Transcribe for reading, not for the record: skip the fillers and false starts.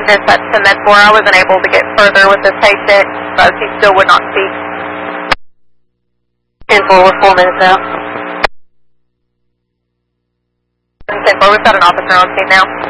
dispatch to Med4. I wasn't able to get further with this patient because he still would not speak. 10-4, we're 4 minutes out. 10-4, we've got an officer on scene now.